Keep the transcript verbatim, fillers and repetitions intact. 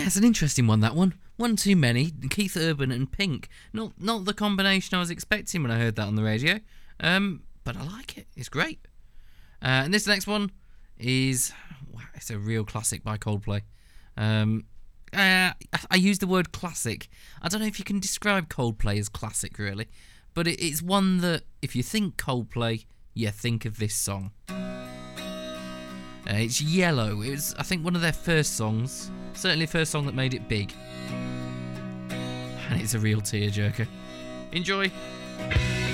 Yeah, it's an interesting one, that one. One too many. Keith Urban and Pink. Not not the combination I was expecting when I heard that on the radio. Um, but I like it. It's great. Uh, and this next one is... Wow, it's a real classic by Coldplay. Um, uh, I use the word classic. I don't know if you can describe Coldplay as classic, really. But it, it's one that, if you think Coldplay, you think of this song. Uh, it's Yellow. It was, I think, one of their first songs. Certainly the first song that made it big. And it's a real tearjerker. Enjoy.